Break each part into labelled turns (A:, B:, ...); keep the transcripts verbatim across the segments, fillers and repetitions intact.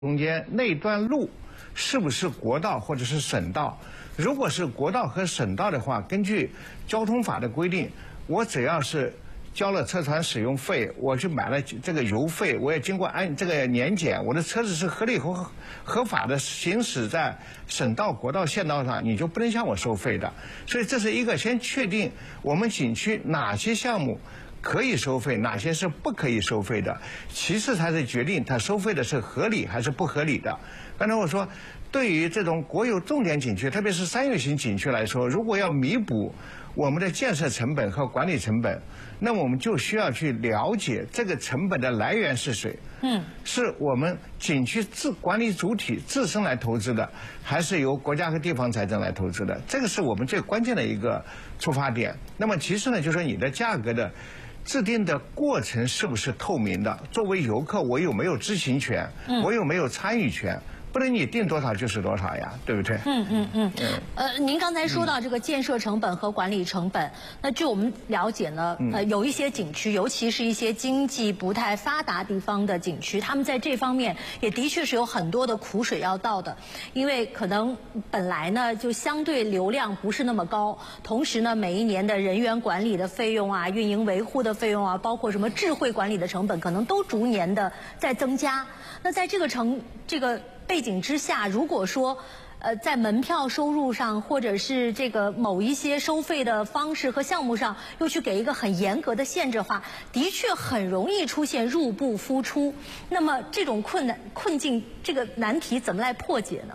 A: 中间那段路是不是国道或者是省道？如果是国道和省道的话，根据交通法的规定，我只要是交了车船使用费，我去买了这个油费，我也经过安这个年检，我的车子是合理合合法的行驶在省道、国道、县道上，你就不能向我收费的。所以这是一个先确定我们景区哪些项目可以收费，哪些是不可以收费的，其次才是决定它收费的是合理还是不合理的。刚才我说，对于这种国有重点景区，特别是商业型景区来说，如果要弥补我们的建设成本和管理成本，那么我们就需要去了解这个成本的来源是谁。嗯，是我们景区自管理主体自身来投资的，还是由国家和地方财政来投资的？这个是我们最关键的一个出发点。那么其次呢，就是说你的价格的制定的过程是不是透明的？作为游客，我有没有知情权？嗯，我有没有参与权？不能你定多少就是多少呀，对不对？
B: 嗯嗯嗯。呃，您刚才说到这个建设成本和管理成本，那据我们了解呢，呃，有一些景区，尤其是一些经济不太发达地方的景区，他们在这方面也的确是有很多的苦水要倒的，因为可能本来呢就相对流量不是那么高，同时呢每一年的人员管理的费用啊、运营维护的费用啊，包括什么智慧管理的成本，可能都逐年的在增加。那在这个成这个背景之下，如果说呃在门票收入上，或者是这个某一些收费的方式和项目上，又去给一个很严格的限制的话，的确很容易出现入不敷出。那么这种困难困境，这个难题怎么来破解呢？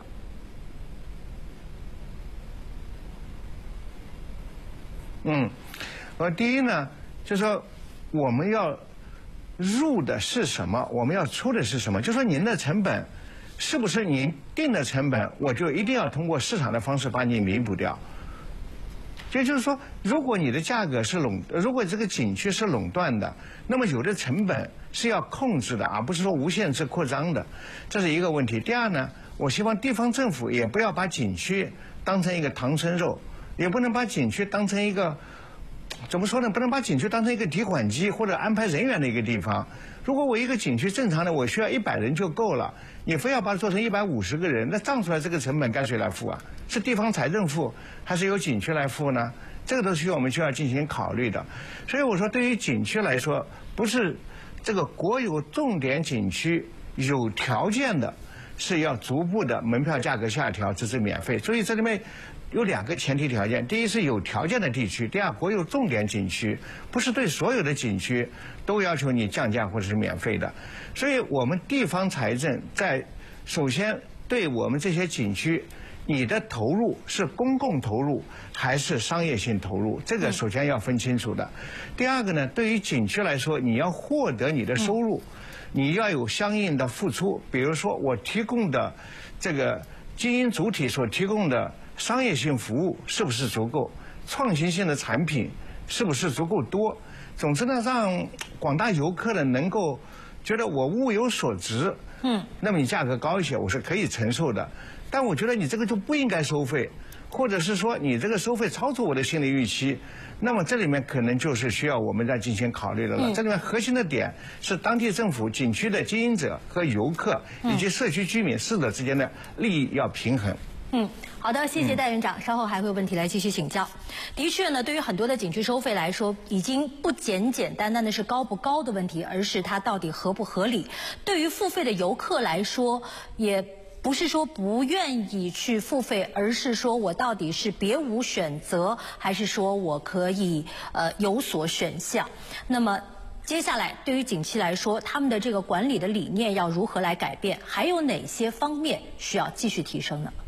A: 嗯，呃，第一呢，就是说我们要入的是什么，我们要出的是什么，就说您的成本是不是您定的成本，我就一定要通过市场的方式把你弥补掉。也就是说，如果你的价格是垄，如果这个景区是垄断的，那么有的成本是要控制的，而不是说无限制扩张的，这是一个问题。第二呢，我希望地方政府也不要把景区当成一个唐僧肉，也不能把景区当成一个怎么说呢？不能把景区当成一个提款机或者安排人员的一个地方。如果我一个景区正常的我需要一百人就够了，你非要把它做成一百五十个人，那账出来这个成本该谁来付啊？是地方财政付，还是由景区来付呢？这个都需要我们需要进行考虑的。所以我说，对于景区来说，不是这个国有重点景区有条件的，是要逐步的门票价格下调，直至免费。所以这里面有两个前提条件：第一是有条件的地区；第二，国有重点景区不是对所有的景区都要求你降价或者是免费的。所以我们地方财政在首先对我们这些景区，你的投入是公共投入还是商业性投入，这个首先要分清楚的。第二个呢，对于景区来说，你要获得你的收入，你要有相应的付出。比如说，我提供的这个经营主体所提供的商业性服务是不是足够？创新性的产品是不是足够多？总之呢，让广大游客呢能够觉得我物有所值，嗯，那么你价格高一些，我是可以承受的。但我觉得你这个就不应该收费，或者是说你这个收费超出我的心理预期，那么这里面可能就是需要我们再进行考虑的了。嗯、这里面核心的点是当地政府、景区的经营者和游客以及社区居民四者之间的利益要平衡。
B: 嗯，好的，谢谢戴院长，稍后还会有问题来继续请教。的确呢，对于很多的景区收费来说，已经不简简单单的是高不高的问题，而是它到底合不合理。对于付费的游客来说，也不是说不愿意去付费，而是说我到底是别无选择，还是说我可以呃有所选项。那么接下来对于景区来说，他们的这个管理的理念要如何来改变，还有哪些方面需要继续提升呢？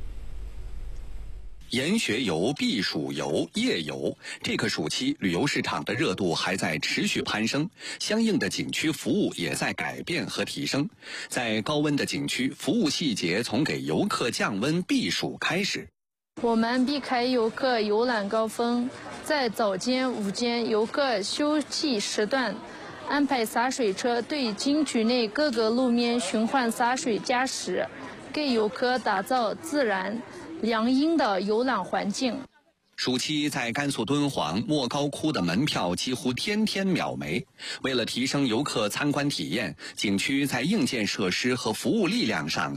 C: 研学游、避暑游、夜游，这个暑期旅游市场的热度还在持续攀升，相应的景区服务也在改变和提升。在高温的景区，服务细节从给游客降温避暑开始。
D: 我们避开游客游览高峰，在早间、午间游客休憩时段，安排洒水车对景区内各个路面循环洒水加湿，给游客打造自然良阴的游览环境。
C: 暑期在甘肃敦煌莫高窟的门票几乎天天秒没。为了提升游客参观体验，景区在硬件设施和服务力量上